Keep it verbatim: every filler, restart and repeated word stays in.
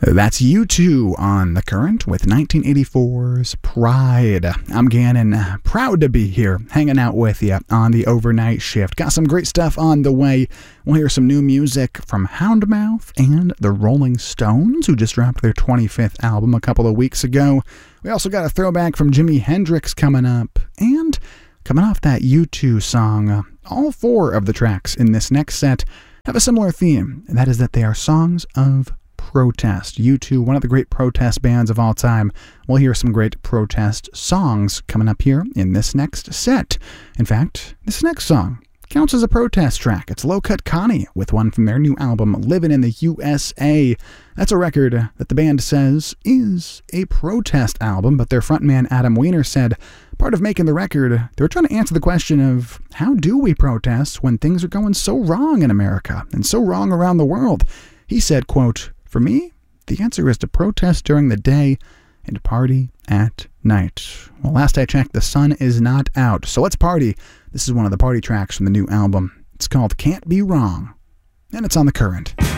That's U two on The Current with nineteen eighty-four's Pride. I'm Gannon, proud to be here, hanging out with you on the overnight shift. Got some great stuff on the way. We'll hear some new music from Houndmouth and the Rolling Stones, who just dropped their twenty-fifth album a couple of weeks ago. We also got a throwback from Jimi Hendrix coming up, and coming off that U two song, uh, all four of the tracks in this next set have a similar theme, and that is that they are songs of protest. U two, one of the great protest bands of all time. We'll hear some great protest songs coming up here in this next set. In fact, this next song counts as a protest track. It's Low Cut Connie with one from their new album, Living in the U S A. That's a record that the band says is a protest album, but their frontman Adam Weiner said part of making the record, they were trying to answer the question of how do we protest when things are going so wrong in America and so wrong around the world. He said, quote, "For me, the answer is to protest during the day and to party at night." Well, last I checked, the sun is not out, so let's party. This is one of the party tracks from the new album. It's called Can't Be Wrong, and it's on The Current.